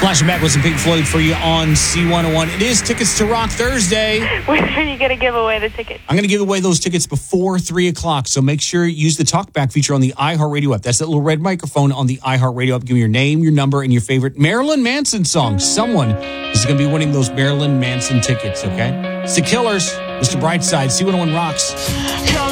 Flashing back with some Pink Floyd for you on C101. It is Tickets to Rock Thursday. When are you going to give away the tickets? I'm going to give away those tickets before 3 o'clock, so make sure you use the talkback feature on the iHeartRadio app. That's that little red microphone on the iHeartRadio app. Give me your name, your number, and your favorite Marilyn Manson song. Someone is going to be winning those Marilyn Manson tickets, okay? It's the Killers, Mr. Brightside, C101 Rocks.